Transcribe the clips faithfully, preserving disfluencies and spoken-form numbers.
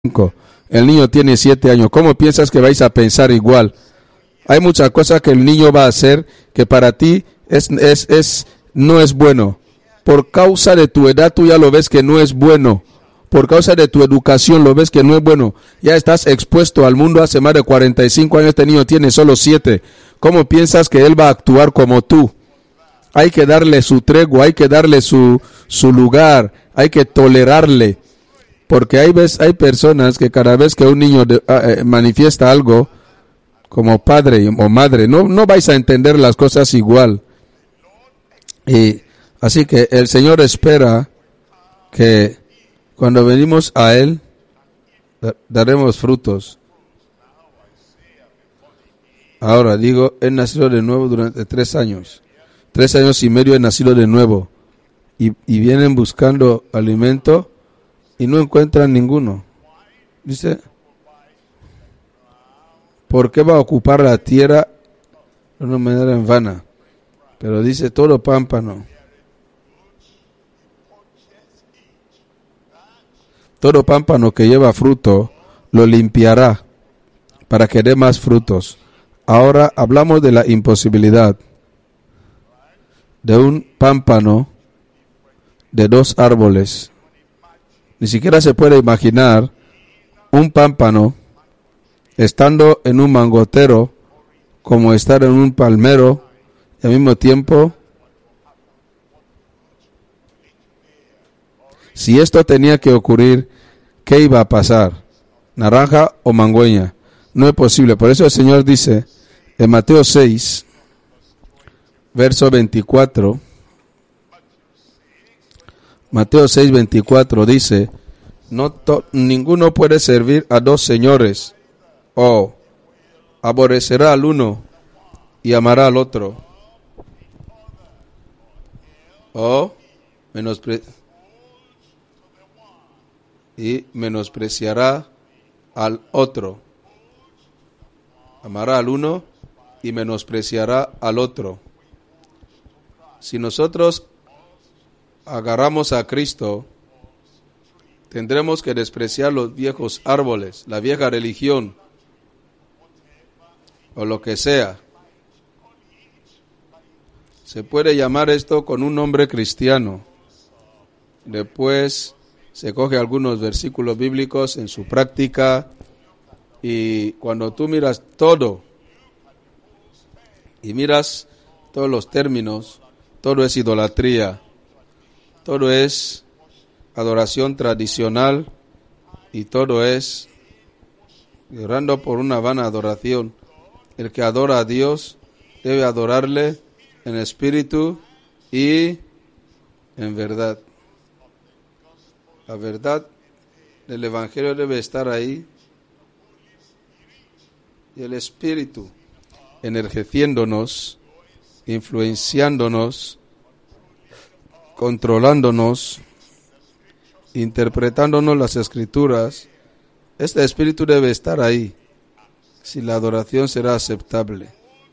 El niño tiene siete años. ¿Cómo piensas que vais a pensar igual? Hay muchas cosas que el niño va a hacer que para ti es, es, es, no es bueno. Por causa de tu edad tú ya lo ves que no es bueno. Por causa de tu educación lo ves que no es bueno. Ya estás expuesto al mundo hace más de cuarenta y cinco años. Este niño tiene solo siete. ¿Cómo piensas que él va a actuar como tú? Hay que darle su tregua, hay que darle su, su lugar, hay que tolerarle. Porque hay, ves, hay personas que cada vez que un niño de, uh, manifiesta algo, como padre o madre, no, no vais a entender las cosas igual. Y así que el Señor espera que cuando venimos a Él, daremos frutos. Ahora digo, he nacido de nuevo durante tres años. Tres años y medio he nacido de nuevo. Y, y vienen buscando alimento y no encuentran ninguno. Dice, ¿por qué va a ocupar la tierra de una manera en vana? Pero dice, todo pámpano, todo pámpano que lleva fruto, lo limpiará para que dé más frutos. Ahora hablamos de la imposibilidad de un pámpano de dos árboles. Ni siquiera se puede imaginar un pámpano estando en un mangotero como estar en un palmero y al mismo tiempo, si esto tenía que ocurrir, ¿qué iba a pasar? ¿Naranja o mangüeña? No es posible. Por eso el Señor dice en Mateo seis, verso veinticuatro, Mateo seis, veinticuatro dice, no to- ninguno puede servir a dos señores, o aborrecerá al uno y amará al otro, o menospre- y menospreciará al otro. Amará al uno y menospreciará al otro. Si nosotros agarramos a Cristo, tendremos que despreciar los viejos árboles, la vieja religión, o lo que sea. Se puede llamar esto con un nombre cristiano. Después se coge algunos versículos bíblicos en su práctica y cuando tú miras todo y miras todos los términos, todo es idolatría, todo es adoración tradicional y todo es llorando por una vana adoración. El que adora a Dios debe adorarle en espíritu y en verdad. La verdad del Evangelio debe estar ahí y el Espíritu enriqueciéndonos, influenciándonos, controlándonos, interpretándonos las Escrituras. Este Espíritu debe estar ahí si la adoración será aceptable.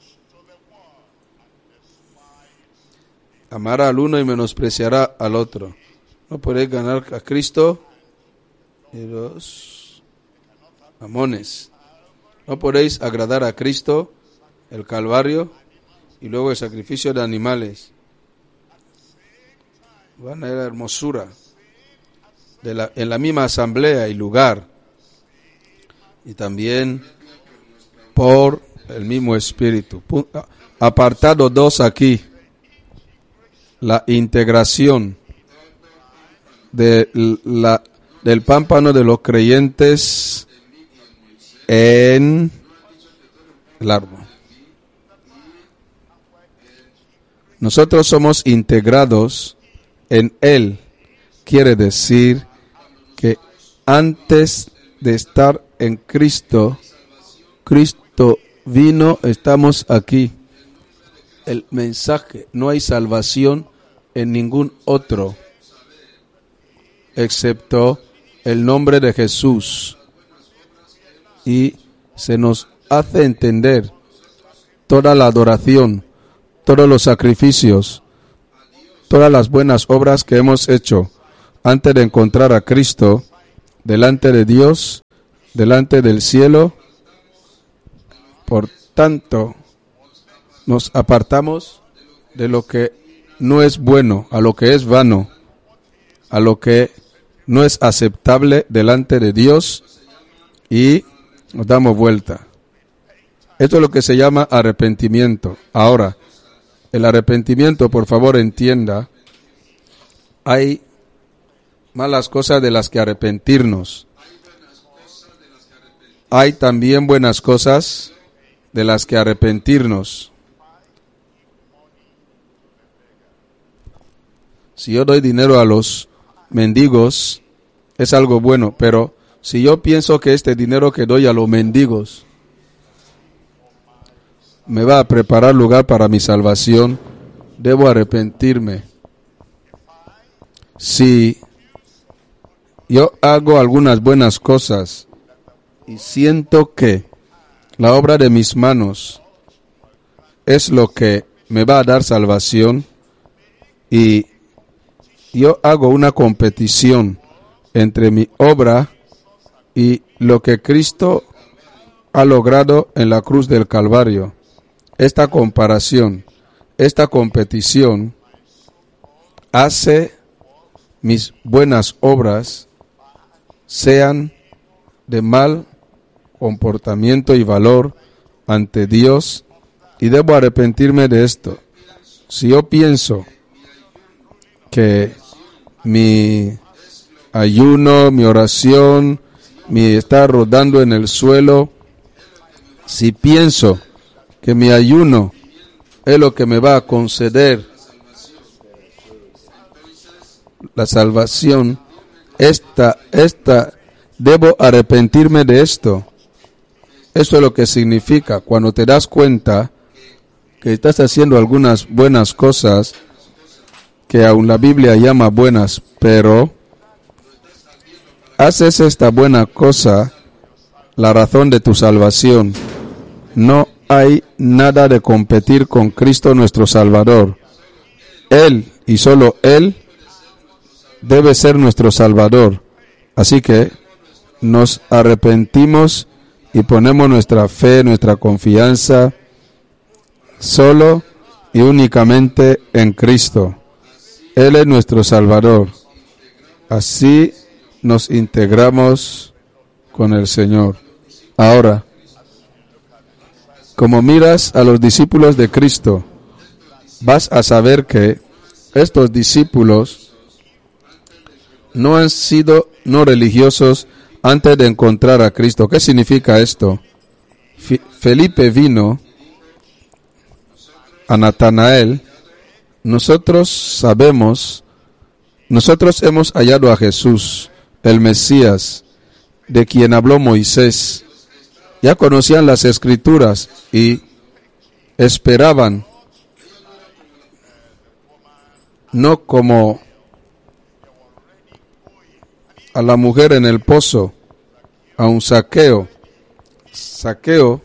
Amará al uno y menospreciará al otro. No podéis ganar a Cristo y los mamones. No podéis agradar a Cristo, el Calvario, y luego el sacrificio de animales. Van a ir a la hermosura de la, en la misma asamblea y lugar. Y también por el mismo Espíritu. Apartado dos aquí. La integración de la, del pámpano de los creyentes en el árbol. Nosotros somos integrados en Él. Quiere decir que antes de estar en Cristo, Cristo vino, estamos aquí. El mensaje, no hay salvación en ningún otro, excepto el nombre de Jesús. Y se nos hace entender toda la adoración, todos los sacrificios, todas las buenas obras que hemos hecho antes de encontrar a Cristo delante de Dios delante del cielo. Por tanto, nos apartamos de lo que no es bueno, a lo que es vano, a lo que no es aceptable delante de Dios, y nos damos vuelta. Esto es lo que se llama arrepentimiento. Ahora, el arrepentimiento, por favor, entienda, hay malas cosas de las que arrepentirnos. Hay también buenas cosas de las que arrepentirnos. Si yo doy dinero a los mendigos, es algo bueno, pero si yo pienso que este dinero que doy a los mendigos me va a preparar lugar para mi salvación, debo arrepentirme. Si yo hago algunas buenas cosas y siento que la obra de mis manos es lo que me va a dar salvación, y yo hago una competición entre mi obra y lo que Cristo ha logrado en la cruz del Calvario, esta comparación, esta competición hace mis buenas obras sean de mal comportamiento y valor ante Dios, y debo arrepentirme de esto. Si yo pienso que mi ayuno, mi oración, mi estar rodando en el suelo, si pienso que mi ayuno es lo que me va a conceder la salvación, esta, esta, debo arrepentirme de esto. Eso es lo que significa cuando te das cuenta que estás haciendo algunas buenas cosas que aún la Biblia llama buenas, pero haces esta buena cosa la razón de tu salvación. No hay nada de competir con Cristo nuestro Salvador. Él y solo Él debe ser nuestro Salvador. Así que nos arrepentimos y ponemos nuestra fe, nuestra confianza solo y únicamente en Cristo. Él es nuestro Salvador. Así nos integramos con el Señor. Ahora, como miras a los discípulos de Cristo, vas a saber que estos discípulos no han sido no religiosos antes de encontrar a Cristo. ¿Qué significa esto? F- Felipe vino a Natanael. Nosotros sabemos, nosotros hemos hallado a Jesús, el Mesías, de quien habló Moisés. Ya conocían las Escrituras y esperaban, no como a la mujer en el pozo, a un Zaqueo. Zaqueo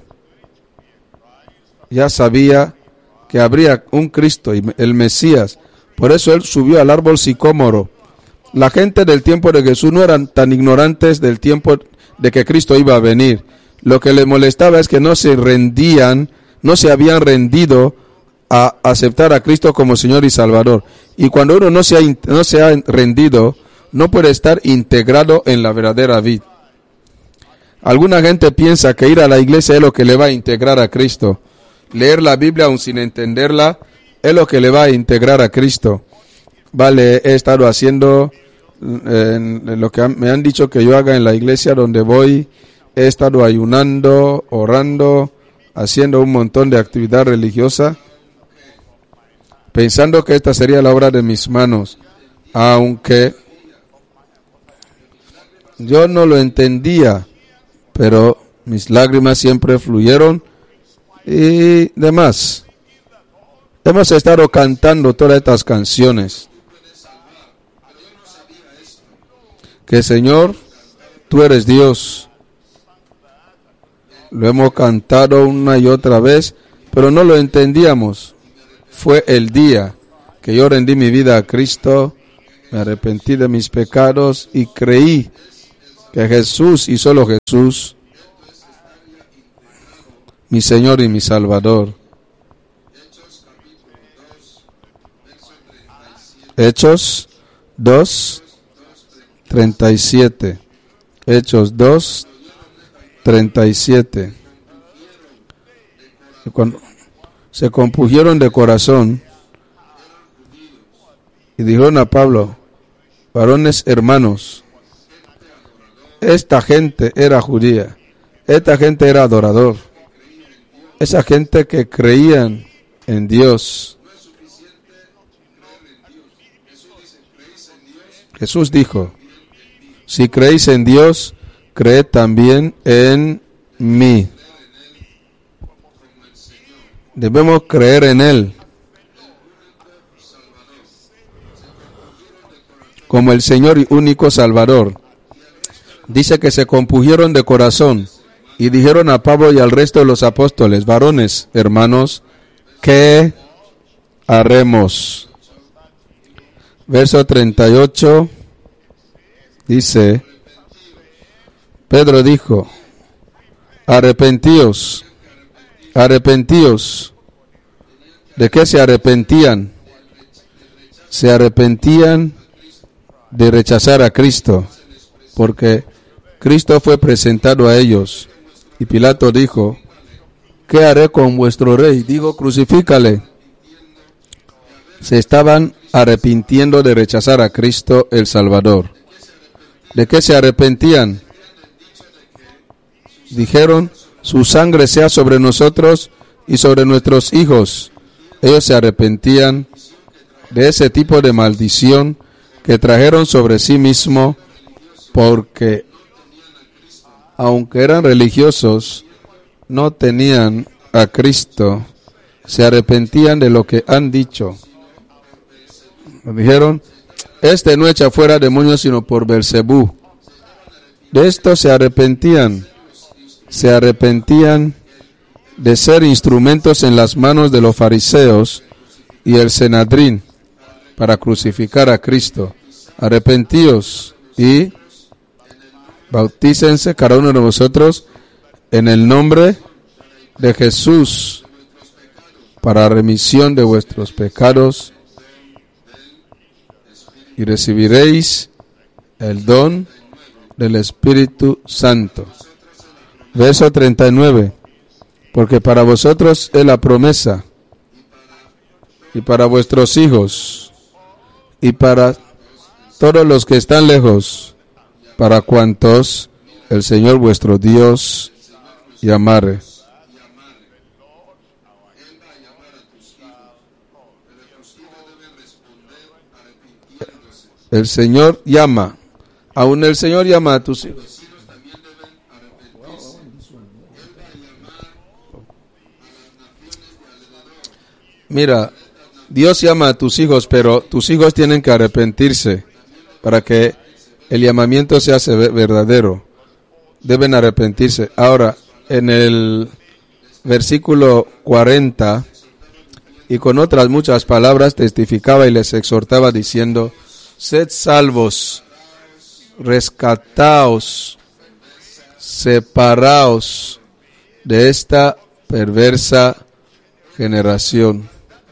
ya sabía que habría un Cristo, el Mesías. Por eso él subió al árbol sicómoro. La gente del tiempo de Jesús no eran tan ignorantes del tiempo de que Cristo iba a venir. Lo que les molestaba es que no se rendían, no se habían rendido a aceptar a Cristo como Señor y Salvador. Y cuando uno no se ha, no se ha rendido, no puede estar integrado en la verdadera vida. Alguna gente piensa que ir a la iglesia es lo que le va a integrar a Cristo. Leer la Biblia aun sin entenderla es lo que le va a integrar a Cristo. Vale, he estado haciendo eh, en lo que me han dicho que yo haga en la iglesia donde voy. He estado ayunando, orando, haciendo un montón de actividad religiosa, pensando que esta sería la obra de mis manos, aunque yo no lo entendía, pero mis lágrimas siempre fluyeron y demás. Hemos estado cantando todas estas canciones. Que Señor, tú eres Dios. Lo hemos cantado una y otra vez, pero no lo entendíamos. Fue el día que yo rendí mi vida a Cristo, me arrepentí de mis pecados y creí que Jesús y solo Jesús, mi Señor y mi Salvador. Hechos dos, treinta y siete. Hechos dos, treinta y siete. Cuando se compungieron de corazón y dijeron a Pablo: varones hermanos, esta gente era judía, esta gente era adorador, esa gente que creían en Dios. Jesús dijo: si creéis en Dios, creed también en mí. Debemos creer en Él como el Señor y único Salvador. Dice que se compungieron de corazón y dijeron a Pablo y al resto de los apóstoles: varones, hermanos, ¿qué haremos? Verso treinta y ocho dice: Pedro dijo: arrepentíos, arrepentíos. ¿De qué se arrepentían? Se arrepentían de rechazar a Cristo, porque Cristo fue presentado a ellos. Y Pilato dijo: ¿qué haré con vuestro rey? Digo, crucifícale. Se estaban arrepintiendo de rechazar a Cristo el Salvador. ¿De qué se arrepentían? Dijeron: su sangre sea sobre nosotros y sobre nuestros hijos. Ellos se arrepentían de ese tipo de maldición que trajeron sobre sí mismo, porque aunque eran religiosos, no tenían a Cristo. Se arrepentían de lo que han dicho. Dijeron: este no echa fuera demonios sino por Beelzebú. De esto se arrepentían. Se arrepentían de ser instrumentos en las manos de los fariseos y el Sanedrín para crucificar a Cristo. Arrepentíos y bautícense cada uno de vosotros en el nombre de Jesús para remisión de vuestros pecados, y recibiréis el don del Espíritu Santo. Verso treinta y nueve. Porque para vosotros es la promesa, y para vuestros hijos, y para todos los que están lejos, para cuantos el Señor vuestro Dios llamare. El Señor llama. Aún el Señor llama a tus hijos. Mira, Dios llama a tus hijos, pero tus hijos tienen que arrepentirse para que el llamamiento sea verdadero. Deben arrepentirse. Ahora, en el versículo cuarenta, y con otras muchas palabras testificaba y les exhortaba diciendo: sed salvos, rescataos, separaos de esta perversa generación.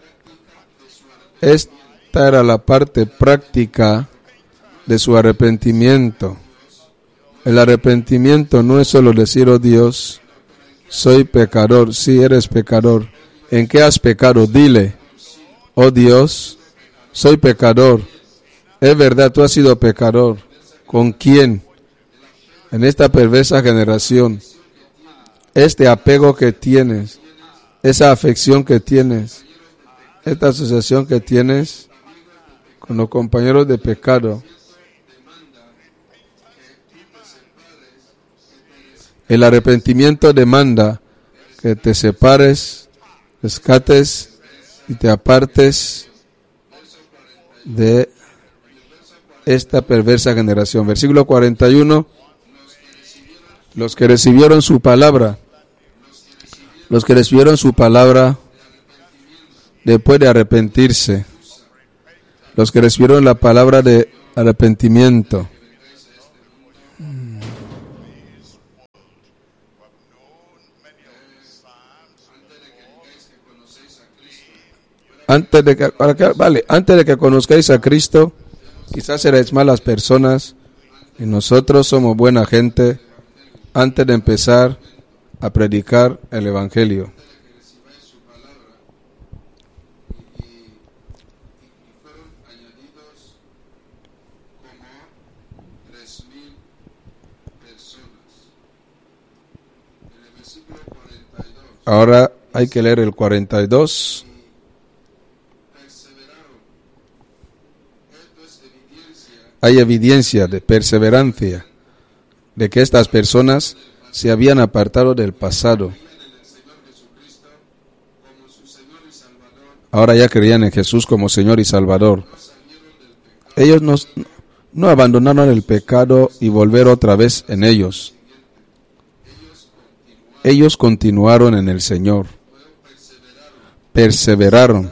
Esta era la parte práctica de su arrepentimiento. El arrepentimiento no es solo decir: oh Dios, soy pecador. Sí, eres pecador. ¿En qué has pecado? Dile: oh Dios, soy pecador. Es verdad, tú has sido pecador. ¿Con quién? En esta perversa generación. Este apego que tienes, esa afección que tienes, esta asociación que tienes con los compañeros de pecado. El arrepentimiento demanda que te separes, rescates y te apartes de esta perversa generación. Versículo cuarenta y uno. Los que recibieron su palabra, los que recibieron su palabra después de arrepentirse, los que recibieron la palabra de arrepentimiento. Antes de que, para que- vale, antes de que conozcáis a Cristo, quizás seréis malas personas y nosotros somos buena gente antes de empezar a predicar el Evangelio. Ahora hay que leer el cuarenta y dos. Hay evidencia de perseverancia de que estas personas se habían apartado del pasado. Ahora ya creían en Jesús como Señor y Salvador. Ellos no, no abandonaron el pecado y volver otra vez en ellos. Ellos continuaron en el Señor. Perseveraron.